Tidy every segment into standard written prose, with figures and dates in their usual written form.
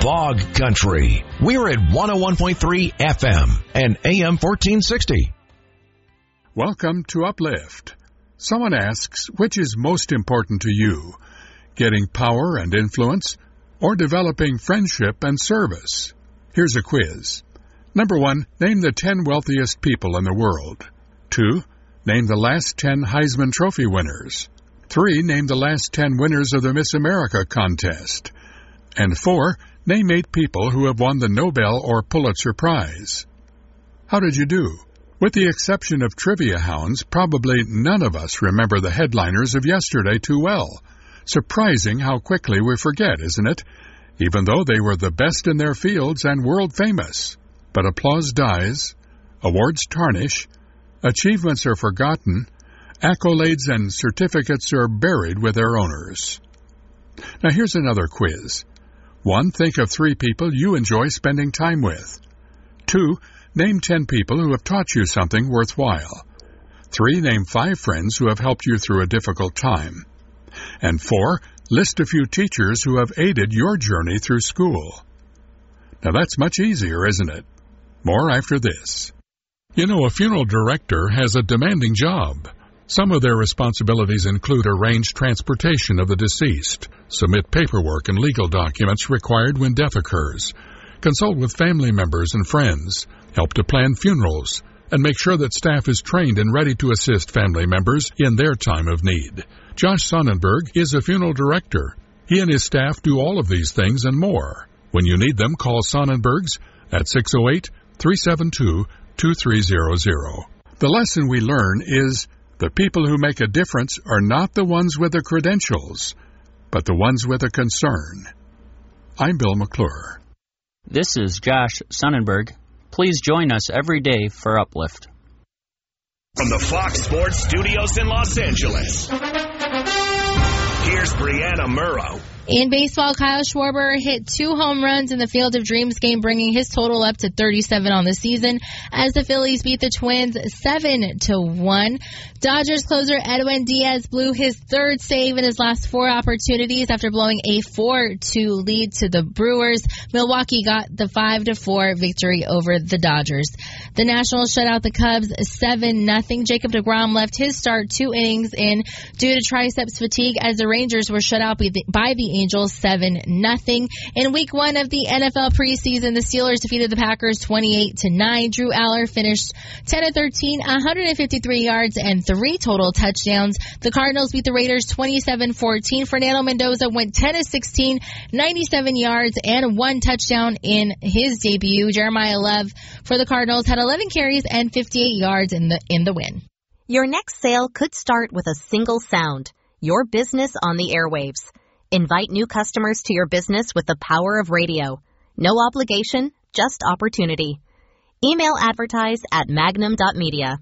Bog Country. We're at 101.3 FM and AM 1460. Welcome to Uplift. Someone asks, which is most important to you, getting power and influence or developing friendship and service? Here's a quiz. Number 1, name the 10 wealthiest people in the world. 2, name the last 10 Heisman Trophy winners. 3, name the last 10 winners of the Miss America contest. And 4, name 8 people who have won the Nobel or Pulitzer Prize. How did you do? With the exception of trivia hounds, probably none of us remember the headliners of yesterday too well. Surprising how quickly we forget, isn't it? Even though they were the best in their fields and world famous. But applause dies, awards tarnish, achievements are forgotten, accolades and certificates are buried with their owners. Now here's another quiz. 1, think of 3 people you enjoy spending time with. 2, name 10 people who have taught you something worthwhile. 3, name 5 friends who have helped you through a difficult time. And 4, list a few teachers who have aided your journey through school. Now that's much easier, isn't it? More after this. You know, a funeral director has a demanding job. Some of their responsibilities include arrange transportation of the deceased, submit paperwork and legal documents required when death occurs, consult with family members and friends, help to plan funerals, and make sure that staff is trained and ready to assist family members in their time of need. Josh Sonnenberg is a funeral director. He and his staff do all of these things and more. When you need them, call Sonnenberg's at 608-372-2300. The lesson we learn is the people who make a difference are not the ones with the credentials, but the ones with a concern. I'm Bill McClure. This is Josh Sonnenberg. Please join us every day for Uplift. From the Fox Sports Studios in Los Angeles, here's Brianna Murrow. In baseball, Kyle Schwarber hit 2 home runs in the Field of Dreams game, bringing his total up to 37 on the season as the Phillies beat the Twins 7-1. Dodgers closer Edwin Diaz blew his 3rd save in his last 4 opportunities after blowing a 4-2 lead to the Brewers. Milwaukee got the 5-4 victory over the Dodgers. The Nationals shut out the Cubs 7-0. Jacob deGrom left his start 2 innings in due to triceps fatigue as the Rangers were shut out by the Angels 7-0. In week 1 of the NFL preseason, the Steelers defeated the Packers 28-9. Drew Aller finished 10-13, 153 yards and 3 total touchdowns. The Cardinals beat the Raiders 27-14. Fernando Mendoza went 10-16, 97 yards and 1 touchdown in his debut. Jeremiah Love for the Cardinals had 11 carries and 58 yards in the win. Your next sale could start with a single sound, your business on the airwaves. Invite new customers to your business with the power of radio. No obligation, just opportunity. Email advertise at magnum.media.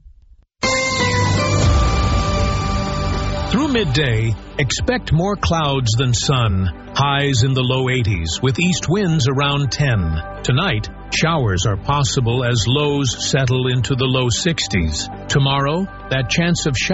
Through midday, expect more clouds than sun. Highs in the low 80s with east winds around 10. Tonight, showers are possible as lows settle into the low 60s. Tomorrow, that chance of showers